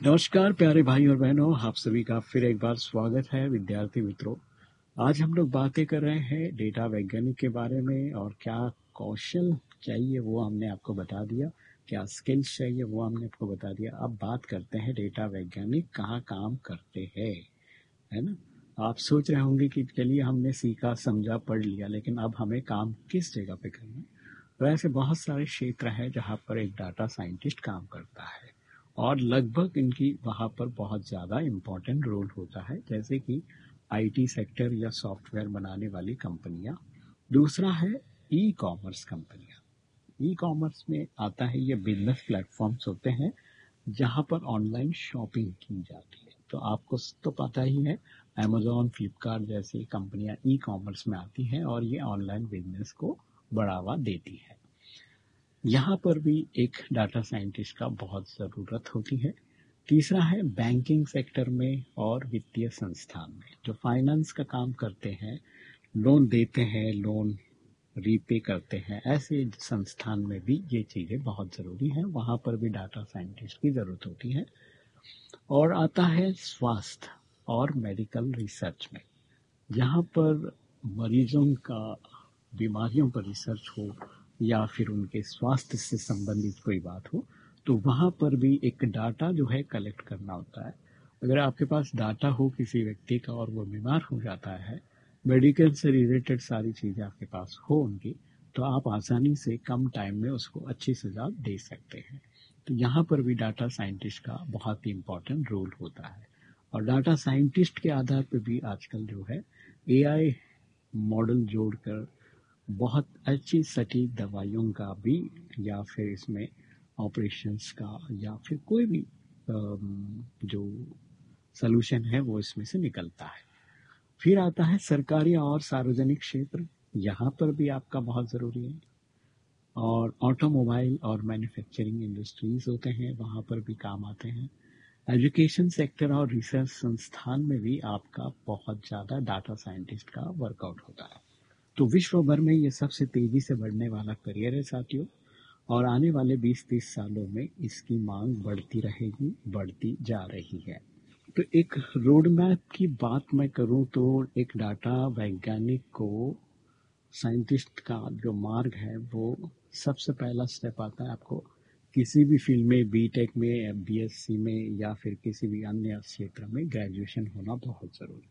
नमस्कार प्यारे भाई और बहनों, आप सभी का फिर एक बार स्वागत है विद्यार्थी मित्रों। आज हम लोग बातें कर रहे हैं डेटा वैज्ञानिक के बारे में और क्या कौशल चाहिए वो हमने आपको बता दिया, क्या स्किल्स चाहिए वो हमने आपको बता दिया। अब बात करते हैं डेटा वैज्ञानिक कहाँ काम करते हैं, है ना। आप सोच रहे होंगे कि चलिए हमने सीखा समझा पढ़ लिया, लेकिन अब हमें काम किस जगह पे करना है। तो ऐसे बहुत सारे क्षेत्र हैं जहाँ पर एक डाटा साइंटिस्ट काम करता है और लगभग इनकी वहाँ पर बहुत ज़्यादा इम्पोर्टेंट रोल होता है, जैसे कि आईटी सेक्टर या सॉफ्टवेयर बनाने वाली कंपनियाँ। दूसरा है ई कॉमर्स कंपनियाँ। ई कॉमर्स में आता है ये बिजनेस प्लेटफॉर्म्स होते हैं जहाँ पर ऑनलाइन शॉपिंग की जाती है। तो आपको तो पता ही है, अमेजोन फ्लिपकार्ट जैसी कंपनियां ई कॉमर्स में आती हैं और ये ऑनलाइन बिजनेस को बढ़ावा देती है। यहाँ पर भी एक डाटा साइंटिस्ट का बहुत ज़रूरत होती है। तीसरा है बैंकिंग सेक्टर में और वित्तीय संस्थान में जो फाइनेंस का काम करते हैं, लोन देते हैं, लोन रीपे करते हैं, ऐसे संस्थान में भी ये चीज़ें बहुत ज़रूरी हैं, वहाँ पर भी डाटा साइंटिस्ट की ज़रूरत होती है। और आता है स्वास्थ्य और मेडिकल रिसर्च में, जहाँ पर मरीजों का बीमारियों पर रिसर्च हो या फिर उनके स्वास्थ्य से संबंधित कोई बात हो, तो वहाँ पर भी एक डाटा जो है कलेक्ट करना होता है। अगर आपके पास डाटा हो किसी व्यक्ति का और वो बीमार हो जाता है, मेडिकल से रिलेटेड सारी चीज़ें आपके पास हो उनकी, तो आप आसानी से कम टाइम में उसको अच्छी सजा दे सकते हैं। तो यहाँ पर भी डाटा साइंटिस्ट का बहुत ही इम्पोर्टेंट रोल होता है। और डाटा साइंटिस्ट के आधार पर भी आजकल जो है एआई मॉडल जोड़कर बहुत अच्छी सटीक दवाइयों का भी या फिर इसमें ऑपरेशंस का या फिर कोई भी जो सलूशन है वो इसमें से निकलता है। फिर आता है सरकारी और सार्वजनिक क्षेत्र, यहाँ पर भी आपका बहुत ज़रूरी है। और ऑटोमोबाइल और मैन्युफैक्चरिंग इंडस्ट्रीज होते हैं, वहाँ पर भी काम आते हैं। एजुकेशन सेक्टर और रिसर्च संस्थान में भी आपका बहुत ज़्यादा डाटा साइंटिस्ट का वर्कआउट होता है। तो विश्व भर में ये सबसे तेजी से बढ़ने वाला करियर है साथियों, और आने वाले 20-30 सालों में इसकी मांग बढ़ती रहेगी, बढ़ती जा रही है। तो एक रोड मैप की बात मैं करूं तो एक डाटा वैज्ञानिक को साइंटिस्ट का जो मार्ग है वो सबसे पहला स्टेप आता है आपको किसी भी फील्ड में, बीटेक में, बीएससी में या फिर किसी भी अन्य क्षेत्र में ग्रेजुएशन होना बहुत ज़रूरी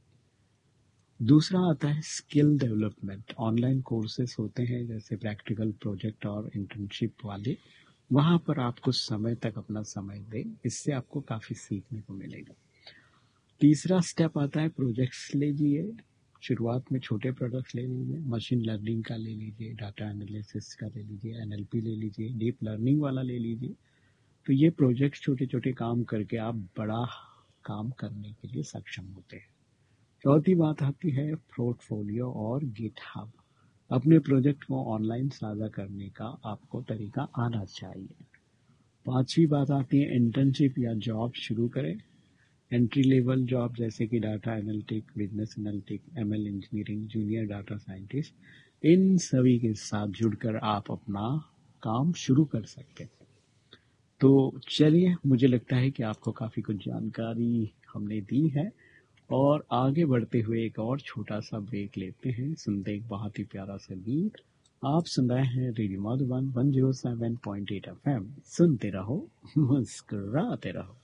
है। दूसरा आता है स्किल डेवलपमेंट। ऑनलाइन कोर्सेज होते हैं जैसे प्रैक्टिकल प्रोजेक्ट और इंटर्नशिप वाले, वहाँ पर आप कुछ समय तक अपना समय दें, इससे आपको काफ़ी सीखने को मिलेगा। तीसरा स्टेप आता है प्रोजेक्ट्स लीजिए। शुरुआत में छोटे प्रोजेक्ट्स ले लीजिए, मशीन लर्निंग का ले लीजिए, डाटा एनालिसिस का ले लीजिए, एनएलपी ले लीजिए, डीप लर्निंग वाला ले लीजिए। तो ये प्रोजेक्ट्स छोटे छोटे काम करके आप बड़ा काम करने के लिए सक्षम होते हैं। चौथी बात आती है पोर्टफोलियो और गिटहब। अपने प्रोजेक्ट को ऑनलाइन साझा करने का आपको तरीका आना चाहिए। पांचवी बात आती है इंटर्नशिप या जॉब शुरू करें। एंट्री लेवल जॉब जैसे कि data analytic, business analytic, ML engineering, junior data scientist, इन सभी के साथ जुड़कर आप अपना काम शुरू कर सकते हैं। तो चलिए, मुझे लगता है कि आपको काफ़ी कुछ जानकारी हमने दी है और आगे बढ़ते हुए एक और छोटा सा ब्रेक लेते हैं, सुनते एक बहुत ही प्यारा सा गीत। आप सुन रहे हैं रेडियो मधुबन 107.8 FM। सुनते रहो, मुस्कुराते रहो।